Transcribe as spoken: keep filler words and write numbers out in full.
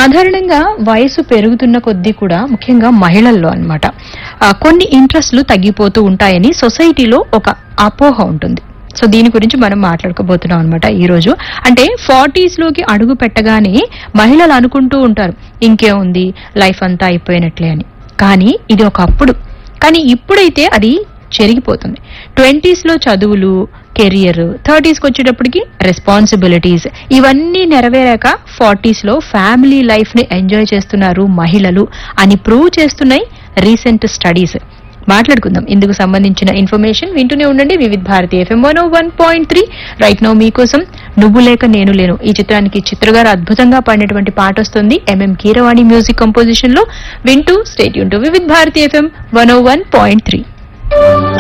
సాధారణంగా వయసు పెరుగుతున్న కొద్దీ కూడా ముఖ్యంగా మహిళల్లో అన్నమాట ఆ, కొన్ని ఇంట్రెస్ట్లు తగ్గిపోతూ ఉంటాయని సొసైటీలో ఒక అపోహ ఉంటుంది. సో దీని గురించి మనం మాట్లాడుకోబోతున్నాం అనమాట ఈ రోజు. అంటే ఫార్టీస్ లోకి అడుగు పెట్టగానే మహిళలు అనుకుంటూ ఉంటారు ఇంకేముంది లైఫ్ అంతా అయిపోయినట్లే అని. కానీ ఇది ఒకప్పుడు, కానీ ఇప్పుడైతే అది చెరిగిపోతుంది. ట్వంటీస్ లో చదువులు, కెరియర్, థర్టీస్ కి వచ్చేటప్పటికి రెస్పాన్సిబిలిటీస్ ఇవన్నీ నెరవేరాక ఫార్టీస్ లో ఫ్యామిలీ లైఫ్ ని ఎంజాయ్ చేస్తున్నారు మహిళలు అని ప్రూవ్ చేస్తున్నాయి రీసెంట్ స్టడీస్. మాట్లాడుకుందాం ఇందుకు సంబంధించిన ఇన్ఫర్మేషన్. వింటూనే ఉండండి వివిధ Bharati FM one one point three. Right now మీకోసం నువ్వు లేక నేను లేను ఈ చిత్రానికి చిత్రగారు అద్భుతంగా పాడినటువంటి పాట వస్తుంది ఎంఎం కీరవాణి మ్యూజిక్ కంపోజిషన్ లో. వింటూ స్టేట్ యూన్ టు వివిధ Bharati FM one one point three.